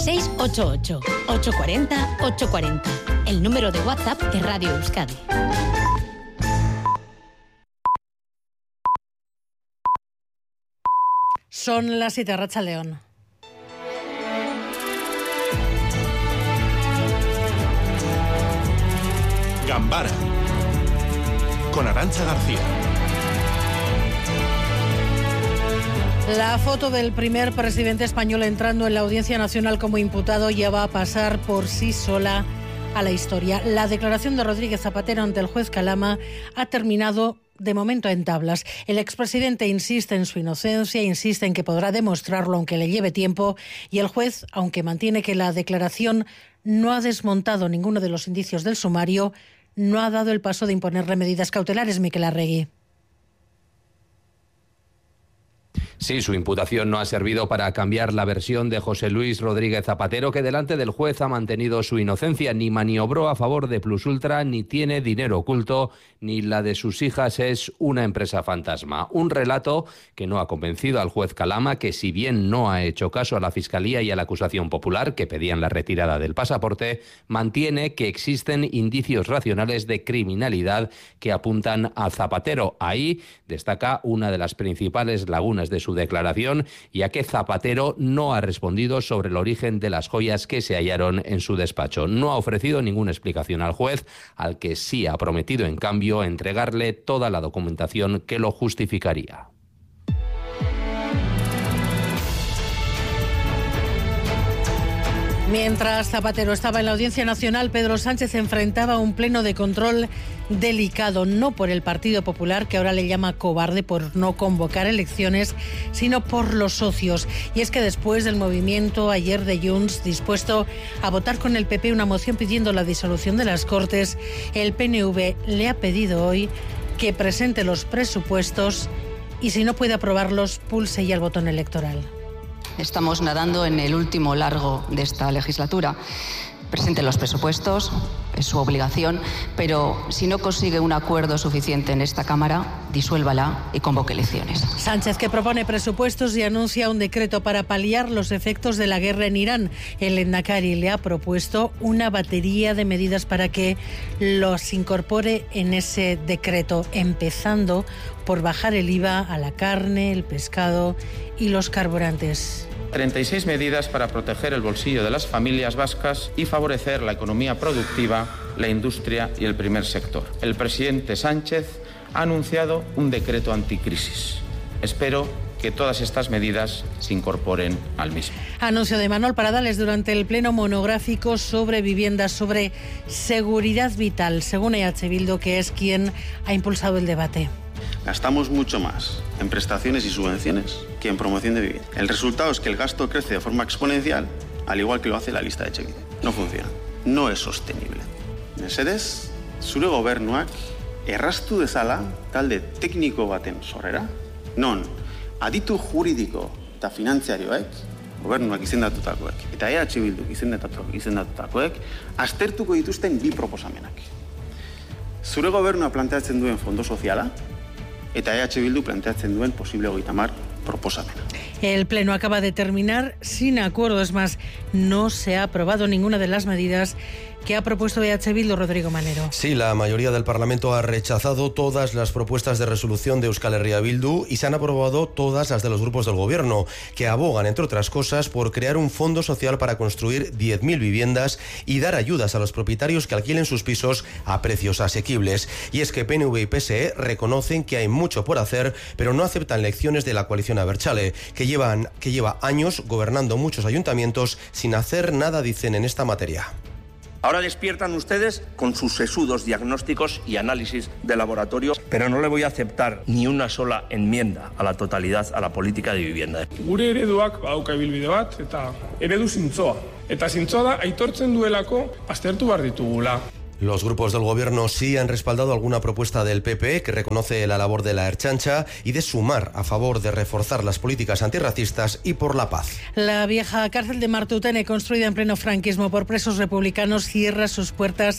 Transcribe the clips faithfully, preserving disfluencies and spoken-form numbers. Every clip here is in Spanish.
seis ocho ocho, ocho cuatro cero, ocho cuatro cero. El número de WhatsApp de Radio Euskadi. Son las siete, Arratsaldeon. Gambara con Arantxa García. La foto del primer presidente español entrando en la Audiencia Nacional como imputado ya va a pasar por sí sola a la historia. La declaración de Rodríguez Zapatero ante el juez Calama ha terminado de momento en tablas. El expresidente insiste en su inocencia, insiste en que podrá demostrarlo aunque le lleve tiempo, y el juez, aunque mantiene que la declaración no ha desmontado ninguno de los indicios del sumario, no ha dado el paso de imponerle medidas cautelares. Miquel Arregui. Sí, su imputación no ha servido para cambiar la versión de José Luis Rodríguez Zapatero, que delante del juez ha mantenido su inocencia, ni maniobró a favor de Plus Ultra, ni tiene dinero oculto, ni la de sus hijas es una empresa fantasma. Un relato que no ha convencido al juez Calama, que si bien no ha hecho caso a la Fiscalía y a la acusación popular, que pedían la retirada del pasaporte, mantiene que existen indicios racionales de criminalidad que apuntan a Zapatero. Ahí destaca una de las principales lagunas de su declaración, ya que Zapatero no ha respondido sobre el origen de las joyas que se hallaron en su despacho. No ha ofrecido ninguna explicación al juez, al que sí ha prometido, en cambio, entregarle toda la documentación que lo justificaría. Mientras Zapatero estaba en la Audiencia Nacional, Pedro Sánchez enfrentaba un pleno de control delicado, no por el Partido Popular, que ahora le llama cobarde por no convocar elecciones, sino por los socios. Y es que después del movimiento ayer de Junts, dispuesto a votar con el P P una moción pidiendo la disolución de las Cortes, el P N V le ha pedido hoy que presente los presupuestos y, si no puede aprobarlos, pulse ya el botón electoral. Estamos nadando en el último largo de esta legislatura. Presente los presupuestos, es su obligación, pero si no consigue un acuerdo suficiente en esta Cámara, disuélvala y convoque elecciones. Sánchez, que propone presupuestos y anuncia un decreto para paliar los efectos de la guerra en Irán. El Lehendakari le ha propuesto una batería de medidas para que los incorpore en ese decreto, empezando por bajar el I V A a la carne, el pescado y los carburantes. treinta y seis medidas para proteger el bolsillo de las familias vascas y favorecer la economía productiva, la industria y el primer sector. El presidente Sánchez ha anunciado un decreto anticrisis. Espero que todas estas medidas se incorporen al mismo. Anuncio de Manuel Paradales durante el pleno monográfico sobre viviendas, sobre seguridad vital, según E H Bildu, que es quien ha impulsado el debate. Gastamos mucho más en prestaciones y subvenciones que en promoción de vivienda. El resultado es que el gasto crece de forma exponencial, al igual que lo hace la lista de Etxebide. No funciona. No es sostenible. Mesedez, zure gobernuak erraztu dezala talde tekniko baten sorrera, non aditu juridiko eta finanziarioek, gobernuak izendatutakoek eta E H Bilduk izendatutakoek, aztertuko dituzten bi proposamenak. Zure gobernua planteatzen duen fondo soziala, eta E H Bildu planteatzen duen posible hogeita hamar proposamena. El Pleno acaba de terminar sin acuerdo. Es más, no se ha aprobado ninguna de las medidas que ha propuesto E H Bildu. Rodrigo Manero. Sí, la mayoría del Parlamento ha rechazado todas las propuestas de resolución de Euskal Herria Bildu y se han aprobado todas las de los grupos del Gobierno, que abogan, entre otras cosas, por crear un fondo social para construir diez mil viviendas y dar ayudas a los propietarios que alquilen sus pisos a precios asequibles. Y es que P N V y P S E reconocen que hay mucho por hacer, pero no aceptan lecciones de la coalición Abertzale, que, llevan, que lleva años gobernando muchos ayuntamientos sin hacer nada, dicen, en esta materia. Ahora despiertan ustedes con sus sesudos diagnósticos y análisis de laboratorio, pero no le voy a aceptar ni una sola enmienda a la totalidad a la política de vivienda. Gure ereduak badauka ibilbide bat eta eredu zintzoa. Eta zintzoa da aitortzen duelako aztertu behar ditugula. Los grupos del Gobierno sí han respaldado alguna propuesta del P P que reconoce la labor de la Ertzaintza y de sumar a favor de reforzar las políticas antirracistas y por la paz. La vieja cárcel de Martutene, construida en pleno franquismo por presos republicanos, cierra sus puertas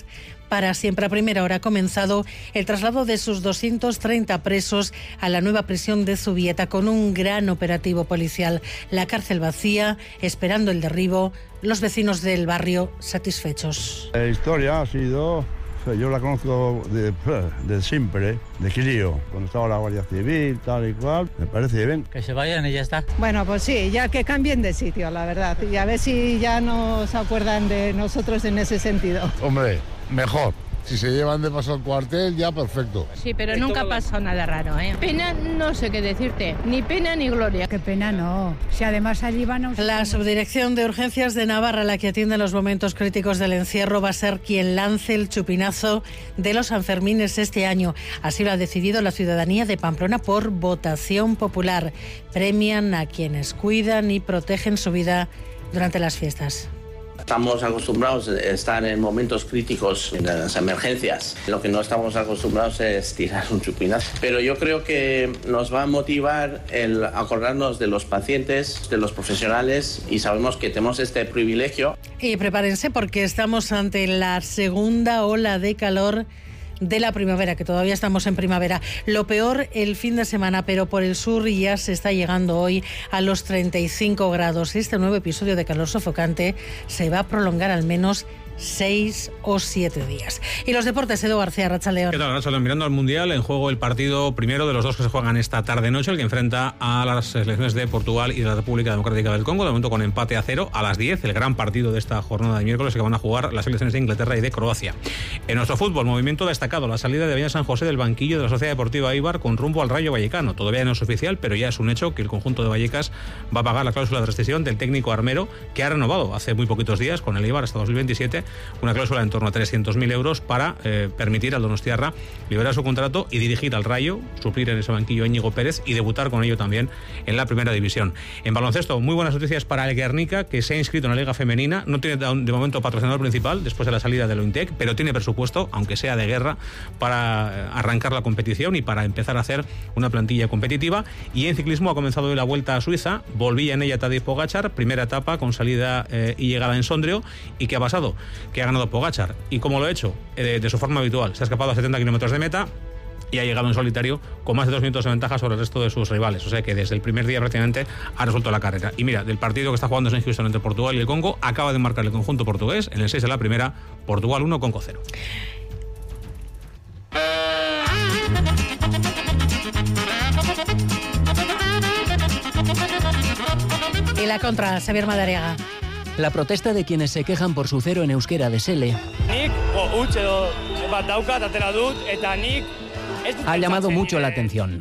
para siempre. A primera hora ha comenzado el traslado de sus doscientos treinta presos a la nueva prisión de Zubieta con un gran operativo policial. La cárcel vacía, esperando el derribo, los vecinos del barrio satisfechos. La historia ha sido... Yo la conozco de, de siempre, de crío, cuando estaba la Guardia Civil, tal y cual, me parece bien. Que se vayan y ya está. Bueno, pues sí, ya que cambien de sitio, la verdad, y a ver si ya no se acuerdan de nosotros en ese sentido. Hombre, mejor. Si se llevan de paso al cuartel, ya perfecto. Sí, pero nunca pasó nada raro, ¿eh? Pena, no sé qué decirte, ni pena ni gloria. Qué pena no, si además allí van a... La Subdirección de Urgencias de Navarra, la que atiende los momentos críticos del encierro, va a ser quien lance el chupinazo de los Sanfermines este año. Así lo ha decidido la ciudadanía de Pamplona por votación popular. Premian a quienes cuidan y protegen su vida durante las fiestas. Estamos acostumbrados a estar en momentos críticos en las emergencias. Lo que no estamos acostumbrados es tirar un chupinazo. Pero yo creo que nos va a motivar el acordarnos de los pacientes, de los profesionales, y sabemos que tenemos este privilegio. Y prepárense porque estamos ante la segunda ola de calor de la primavera, que todavía estamos en primavera. Lo peor el fin de semana, pero por el sur ya se está llegando hoy a los treinta y cinco grados. Este nuevo episodio de calor sofocante se va a prolongar al menos seis o siete días. Y los deportes, Edu García, Arratsaldeon. ¿Qué tal, Arratsaldeon? Mirando al Mundial, en juego el partido primero de los dos que se juegan esta tarde-noche, el que enfrenta a las selecciones de Portugal y de la República Democrática del Congo, de momento con empate a cero, a las diez, el gran partido de esta jornada de miércoles que van a jugar las selecciones de Inglaterra y de Croacia. En nuestro fútbol, movimiento destacado, la salida de Beñat San José del banquillo de la Sociedad Deportiva Eibar con rumbo al Rayo Vallecano. Todavía no es oficial, pero ya es un hecho que el conjunto de Vallecas va a pagar la cláusula de rescisión del técnico armero, que ha renovado hace muy poquitos días con el Eibar hasta dos mil veintisiete, una cláusula en torno a trescientos mil euros para eh, permitir al donostiarra liberar su contrato y dirigir al Rayo, suplir en ese banquillo a Íñigo Pérez y debutar con ello también en la primera división. En baloncesto, muy buenas noticias para el Guernica, que se ha inscrito en la Liga Femenina. No tiene de momento patrocinador principal después de la salida de Lointec, pero tiene presupuesto, aunque sea de guerra, para arrancar la competición y para empezar a hacer una plantilla competitiva. Y en ciclismo ha comenzado hoy la Vuelta a Suiza. Volvía en ella Tadej Pogačar, primera etapa con salida eh, y llegada en Sondrio. ¿Y qué ha pasado? Que ha ganado Pogačar. ¿Y cómo lo ha hecho? Eh, de su forma habitual. Se ha escapado a setenta kilómetros de meta y ha llegado en solitario con más de dos minutos de ventaja sobre el resto de sus rivales. O sea que desde el primer día prácticamente ha resuelto la carrera. Y mira, del partido que está jugando en Houston entre Portugal y el Congo, acaba de marcar el conjunto portugués en el seis de la primera, Portugal uno, Congo cero. Y la contra, Xavier Madariaga. La protesta de quienes se quejan por su cero en euskera de Sele ha llamado mucho la atención.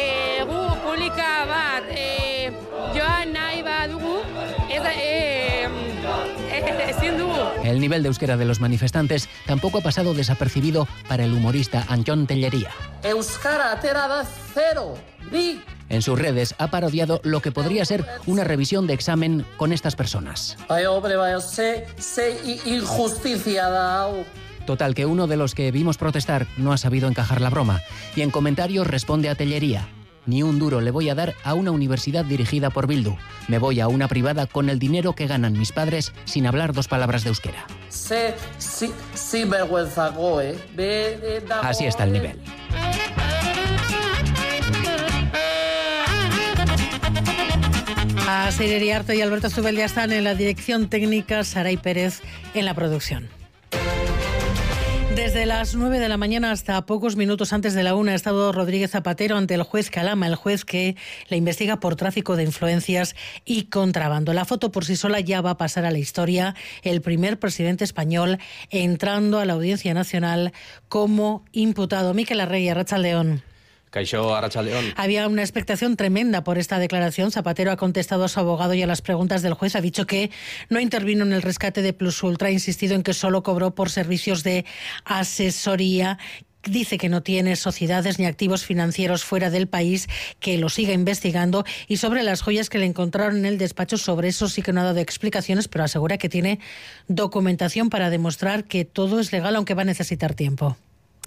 El nivel de euskera de los manifestantes tampoco ha pasado desapercibido para el humorista Antxon Tellería. Euskara atera da cero, bi. En sus redes ha parodiado lo que podría ser una revisión de examen con estas personas. Ay, hombre, vaya, sé, sé injusticia da. Total, que uno de los que vimos protestar no ha sabido encajar la broma y en comentarios responde a Tellería: ni un duro le voy a dar a una universidad dirigida por Bildu. Me voy a una privada con el dinero que ganan mis padres sin hablar dos palabras de euskera. Sé, sí, sí, vergüenza, eh. Así está el nivel. A Asier Iriarte y Alberto Zubel ya están en la dirección técnica, Saray Pérez en la producción. Desde las nueve de la mañana hasta pocos minutos antes de la una ha estado Rodríguez Zapatero ante el juez Calama, el juez que le investiga por tráfico de influencias y contrabando. La foto por sí sola ya va a pasar a la historia. El primer presidente español entrando a la Audiencia Nacional como imputado. Mikel Arregui, Arratsaldeon. Caixó, Arratsaldeon. Había una expectación tremenda por esta declaración. Zapatero ha contestado a su abogado y a las preguntas del juez. Ha dicho que no intervino en el rescate de Plus Ultra. Ha insistido en que solo cobró por servicios de asesoría. Dice que no tiene sociedades ni activos financieros fuera del país, que lo siga investigando. Y sobre las joyas que le encontraron en el despacho, sobre eso sí que no ha dado explicaciones, pero asegura que tiene documentación para demostrar que todo es legal, aunque va a necesitar tiempo.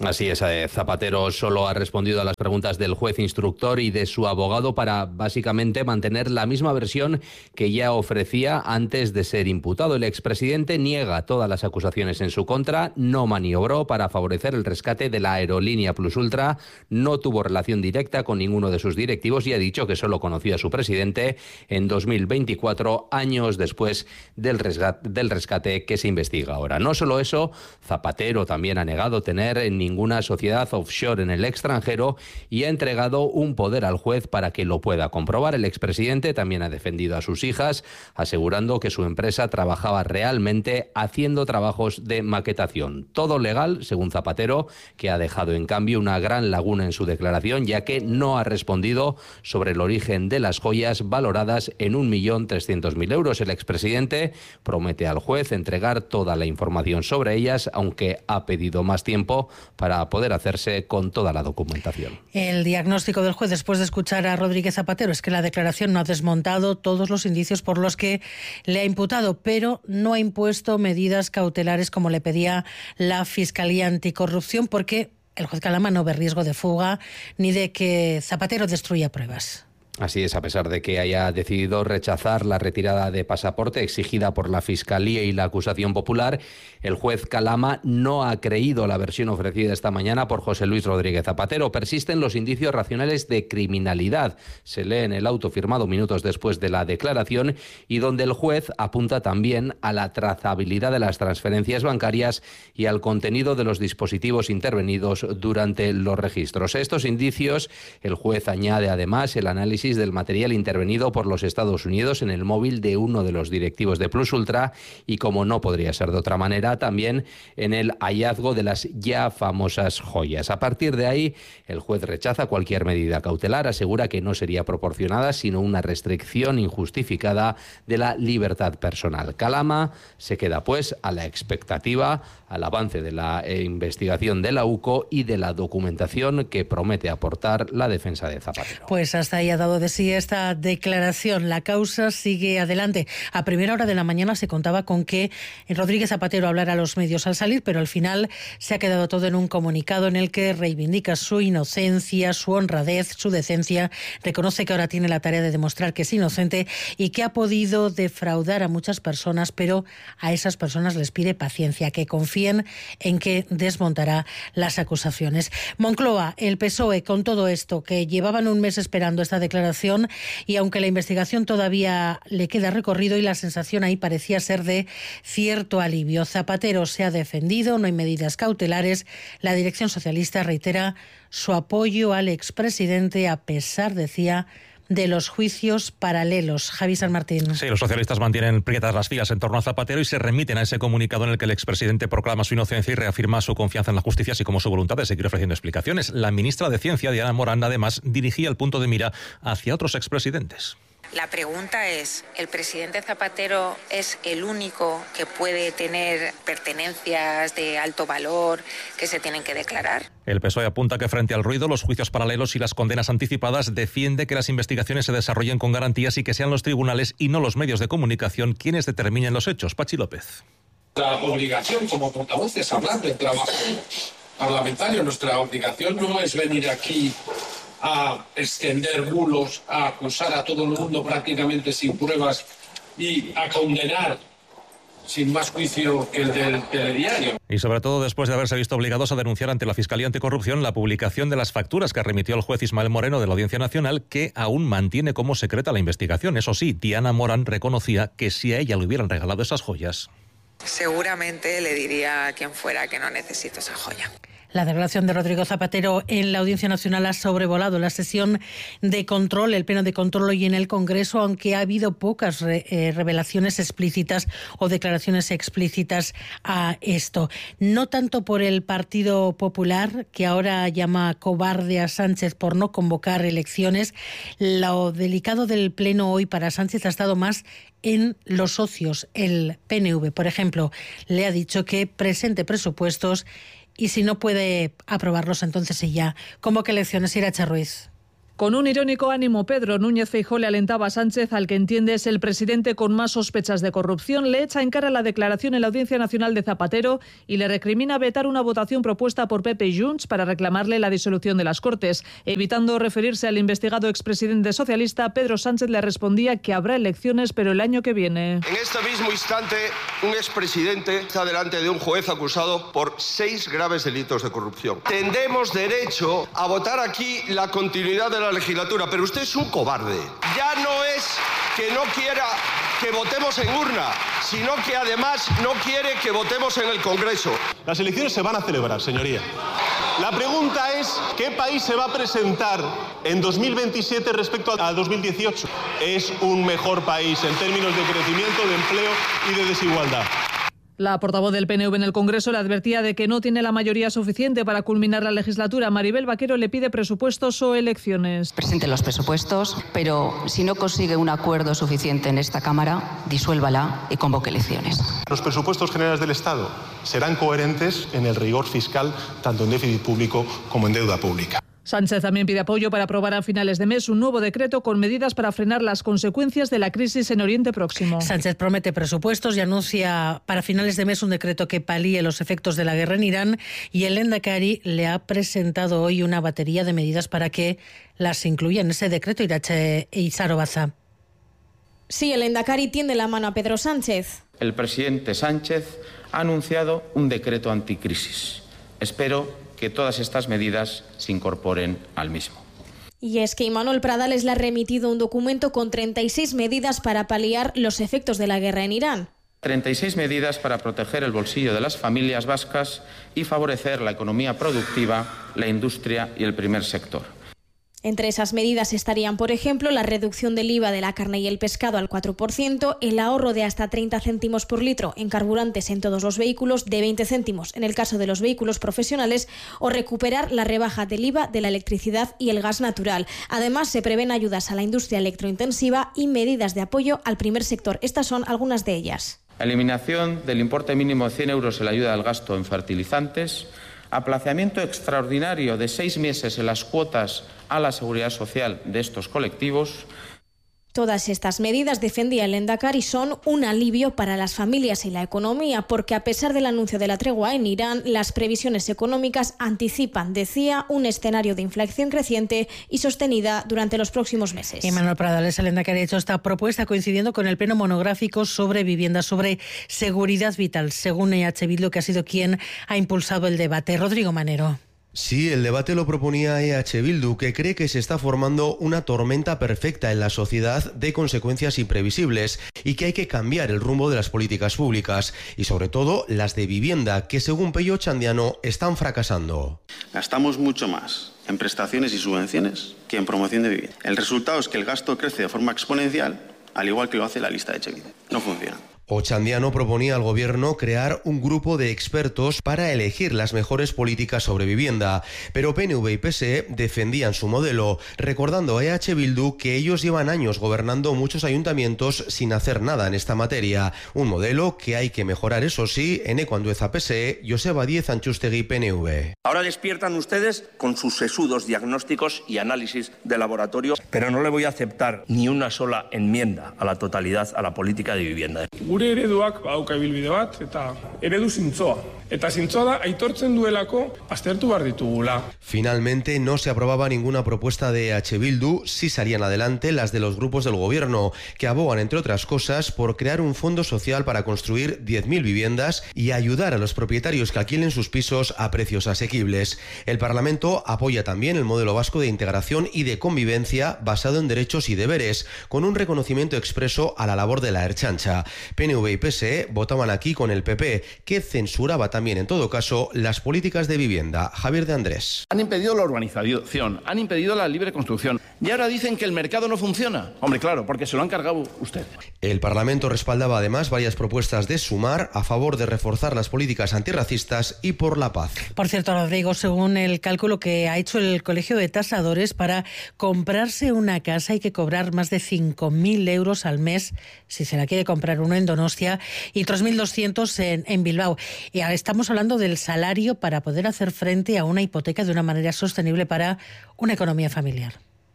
Así es, Zapatero solo ha respondido a las preguntas del juez instructor y de su abogado para básicamente mantener la misma versión que ya ofrecía antes de ser imputado. El expresidente niega todas las acusaciones en su contra, no maniobró para favorecer el rescate de la aerolínea Plus Ultra, no tuvo relación directa con ninguno de sus directivos y ha dicho que solo conoció a su presidente en dos mil veinticuatro, años después del rescate, del rescate que se investiga ahora. No solo eso, Zapatero también ha negado tener ningún ninguna sociedad offshore en el extranjero y ha entregado un poder al juez para que lo pueda comprobar. El expresidente también ha defendido a sus hijas, asegurando que su empresa trabajaba realmente haciendo trabajos de maquetación. Todo legal, según Zapatero, que ha dejado en cambio una gran laguna en su declaración, ya que no ha respondido sobre el origen de las joyas valoradas en un millón trescientos mil euros. El expresidente promete al juez entregar toda la información sobre ellas, aunque ha pedido más tiempo para poder hacerse con toda la documentación. El diagnóstico del juez después de escuchar a Rodríguez Zapatero es que la declaración no ha desmontado todos los indicios por los que le ha imputado, pero no ha impuesto medidas cautelares como le pedía la Fiscalía Anticorrupción, porque el juez Calama no ve riesgo de fuga ni de que Zapatero destruya pruebas. Así es, a pesar de que haya decidido rechazar la retirada de pasaporte exigida por la Fiscalía y la acusación popular, el juez Calama no ha creído la versión ofrecida esta mañana por José Luis Rodríguez Zapatero. Persisten los indicios racionales de criminalidad, se lee en el auto firmado minutos después de la declaración y donde el juez apunta también a la trazabilidad de las transferencias bancarias y al contenido de los dispositivos intervenidos durante los registros. A estos indicios, el juez añade además el análisis del material intervenido por los Estados Unidos en el móvil de uno de los directivos de Plus Ultra y, como no podría ser de otra manera, también en el hallazgo de las ya famosas joyas. A partir de ahí, el juez rechaza cualquier medida cautelar, asegura que no sería proporcionada, sino una restricción injustificada de la libertad personal. Calama se queda, pues, a la expectativa, al avance de la investigación de la U C O y de la documentación que promete aportar la defensa de Zapatero. Pues hasta ahí ha dado de sí esta declaración. La causa sigue adelante. A primera hora de la mañana se contaba con que Rodríguez Zapatero hablara a los medios al salir, pero al final se ha quedado todo en un comunicado en el que reivindica su inocencia, su honradez, su decencia. Reconoce que ahora tiene la tarea de demostrar que es inocente y que ha podido defraudar a muchas personas, pero a esas personas les pide paciencia, que confíen en que desmontará las acusaciones. Moncloa, el P S O E, con todo esto, que llevaban un mes esperando esta declaración, y aunque la investigación todavía le queda recorrido y la sensación ahí parecía ser de cierto alivio. Zapatero se ha defendido, no hay medidas cautelares. La dirección socialista reitera su apoyo al expresidente a pesar, decía, de los juicios paralelos. Javi San Martín. Sí, los socialistas mantienen prietas las filas en torno a Zapatero y se remiten a ese comunicado en el que el expresidente proclama su inocencia y reafirma su confianza en la justicia, así como su voluntad de seguir ofreciendo explicaciones. La ministra de Ciencia, Diana Morán, además, dirigía el punto de mira hacia otros expresidentes. La pregunta es, ¿el presidente Zapatero es el único que puede tener pertenencias de alto valor que se tienen que declarar? El P S O E apunta que frente al ruido, los juicios paralelos y las condenas anticipadas defiende que las investigaciones se desarrollen con garantías y que sean los tribunales y no los medios de comunicación quienes determinen los hechos. Pachi López. La obligación como portavoz es hablar del trabajo parlamentario. Nuestra obligación no es venir aquí a extender bulos, a acusar a todo el mundo prácticamente sin pruebas y a condenar sin más juicio que el del telediario. Y sobre todo después de haberse visto obligados a denunciar ante la Fiscalía Anticorrupción la publicación de las facturas que remitió el juez Ismael Moreno de la Audiencia Nacional, que aún mantiene como secreta la investigación. Eso sí, Diana Morán reconocía que si a ella le hubieran regalado esas joyas, seguramente le diría a quien fuera que no necesito esa joya. La declaración de Rodrigo Zapatero en la Audiencia Nacional ha sobrevolado la sesión de control, el pleno de control hoy en el Congreso, aunque ha habido pocas re, eh, revelaciones explícitas o declaraciones explícitas a esto. No tanto por el Partido Popular, que ahora llama cobarde a Sánchez por no convocar elecciones. Lo delicado del pleno hoy para Sánchez ha estado más en los socios. El P N V, por ejemplo, le ha dicho que presente presupuestos y si no puede aprobarlos, entonces sí ya. ¿Cómo que elecciones, Irache Ruiz? Con un irónico ánimo, Pedro Núñez Feijóo le alentaba a Sánchez, al que entiende es el presidente con más sospechas de corrupción, le echa en cara la declaración en la Audiencia Nacional de Zapatero y le recrimina vetar una votación propuesta por P P y Junts para reclamarle la disolución de las Cortes. Evitando referirse al investigado expresidente socialista, Pedro Sánchez le respondía que habrá elecciones, pero el año que viene. En este mismo instante, un expresidente está delante de un juez acusado por seis graves delitos de corrupción. Tendremos derecho a votar aquí la continuidad de la legislatura, pero usted es un cobarde. Ya no es que no quiera que votemos en urna, sino que además no quiere que votemos en el Congreso. Las elecciones se van a celebrar, señoría. La pregunta es, ¿qué país se va a presentar en dos mil veintisiete respecto a dos mil dieciocho? Es un mejor país en términos de crecimiento, de empleo y de desigualdad. La portavoz del P N V en el Congreso le advertía de que no tiene la mayoría suficiente para culminar la legislatura. Maribel Vaquero le pide presupuestos o elecciones. Presente los presupuestos, pero si no consigue un acuerdo suficiente en esta Cámara, disuélvala y convoque elecciones. Los presupuestos generales del Estado serán coherentes en el rigor fiscal, tanto en déficit público como en deuda pública. Sánchez también pide apoyo para aprobar a finales de mes un nuevo decreto con medidas para frenar las consecuencias de la crisis en Oriente Próximo. Sánchez promete presupuestos y anuncia para finales de mes un decreto que palíe los efectos de la guerra en Irán, y el Lehendakari le ha presentado hoy una batería de medidas para que las incluya en ese decreto. Irache Izaro Baza. Sí, el Lehendakari tiende la mano a Pedro Sánchez. El presidente Sánchez ha anunciado un decreto anticrisis. Espero que todas estas medidas se incorporen al mismo. Y es que Imanol Pradales le ha remitido un documento con treinta y seis medidas para paliar los efectos de la guerra en Irán. treinta y seis medidas para proteger el bolsillo de las familias vascas y favorecer la economía productiva, la industria y el primer sector. Entre esas medidas estarían, por ejemplo, la reducción del I V A de la carne y el pescado al cuatro por ciento, el ahorro de hasta treinta céntimos por litro en carburantes en todos los vehículos, de veinte céntimos en el caso de los vehículos profesionales, o recuperar la rebaja del I V A de la electricidad y el gas natural. Además, se prevén ayudas a la industria electrointensiva y medidas de apoyo al primer sector. Estas son algunas de ellas. Eliminación del importe mínimo de cien euros en la ayuda al gasto en fertilizantes, aplazamiento extraordinario de seis meses en las cuotas a la seguridad social de estos colectivos. Todas estas medidas, defendía el Lehendakari, son un alivio para las familias y la economía, porque a pesar del anuncio de la tregua en Irán, las previsiones económicas anticipan, decía, un escenario de inflación creciente y sostenida durante los próximos meses. Imanol Pradales, el Lehendakari, ha hecho esta propuesta coincidiendo con el pleno monográfico sobre vivienda, sobre seguridad vital, según E H Bildu, que ha sido quien ha impulsado el debate. Rodrigo Manero. Sí, el debate lo proponía E H Bildu, que cree que se está formando una tormenta perfecta en la sociedad de consecuencias imprevisibles y que hay que cambiar el rumbo de las políticas públicas y sobre todo las de vivienda, que según Pello Chandiano están fracasando. Gastamos mucho más en prestaciones y subvenciones que en promoción de vivienda. El resultado es que el gasto crece de forma exponencial, al igual que lo hace la lista de Echenique. No funciona. Ochandiano proponía al gobierno crear un grupo de expertos para elegir las mejores políticas sobre vivienda, pero P N V y P S E defendían su modelo, recordando a E H Bildu que ellos llevan años gobernando muchos ayuntamientos sin hacer nada en esta materia, un modelo que hay que mejorar, eso sí, Eneko Andueza P S E, Joseba Díez Antxustegi P N V. Ahora despiertan ustedes con sus sesudos diagnósticos y análisis de laboratorio, pero no le voy a aceptar ni una sola enmienda a la totalidad a la política de vivienda. Gure ereduak badauka ibilbide bat eta eredu zintzoa. Eta zintzoa da aitortzen duelako aztertu behar ditugula. Finalmente no se aprobaba ninguna propuesta de E H Bildu, sí salían adelante las de los grupos del gobierno, que abogan, entre otras cosas, por crear un fondo social para construir diez mil viviendas y ayudar a los propietarios que alquilen sus pisos a precios asequibles. El Parlamento apoya también el modelo vasco de integración y de convivencia basado en derechos y deberes, con un reconocimiento expreso a la labor de la Ertzaintza. P N V y P S E votaban aquí con el P P, que censuraba también También, en todo caso, las políticas de vivienda. Javier de Andrés. Han impedido la urbanización, han impedido la libre construcción y ahora dicen que el mercado no funciona. Hombre, claro, porque se lo han cargado usted. El Parlamento respaldaba además varias propuestas de Sumar a favor de reforzar las políticas antirracistas y por la paz. Por cierto, Rodrigo, según el cálculo que ha hecho el Colegio de Tasadores, para comprarse una casa hay que cobrar más de cinco mil euros al mes si se la quiere comprar uno en Donostia y tres mil doscientos en, en Bilbao. Y ahora estamos hablando del salario para poder hacer frente a una hipoteca de una manera sostenible para una economía familiar.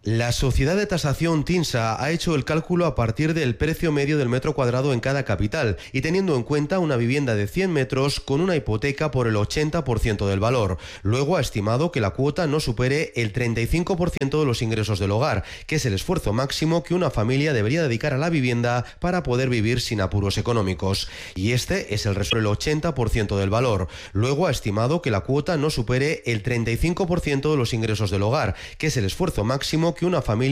La sociedad de tasación TINSA ha hecho el cálculo a partir del precio medio del metro cuadrado en cada capital y teniendo en cuenta una vivienda de cien metros con una hipoteca por el ochenta por ciento del valor. Luego ha estimado que la cuota no supere el treinta y cinco por ciento de los ingresos del hogar, que es el esfuerzo máximo que una familia debería dedicar a la vivienda para poder vivir sin apuros económicos. Y este es el resto del ochenta por ciento del valor. Luego ha estimado que la cuota no supere el treinta y cinco por ciento de los ingresos del hogar, que es el esfuerzo máximo que una familia